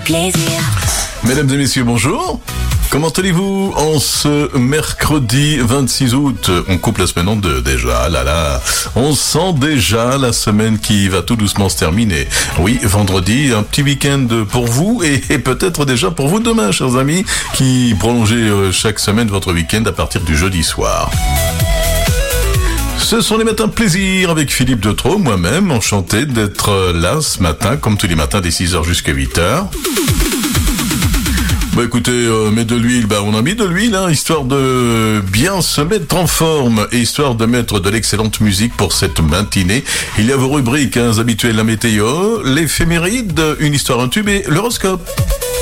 plaisir. Mesdames et messieurs, bonjour. Comment allez-vous en ce mercredi 26 août? On coupe la semaine en deux déjà, là. On sent déjà la semaine qui va tout doucement se terminer. Oui, vendredi, un petit week-end pour vous et peut-être déjà pour vous demain, chers amis, qui prolongez chaque semaine votre week-end à partir du jeudi soir. Ce sont les matins plaisir avec Philippe Detro, moi-même, enchanté d'être là ce matin, comme tous les matins dès 6h jusqu'à 8h. Bah écoutez, mais de l'huile, on a mis de l'huile, histoire de bien se mettre en forme et histoire de mettre de l'excellente musique pour cette matinée. Il y a vos rubriques habituelles, la météo, l'éphéméride, une histoire, un tube et l'horoscope.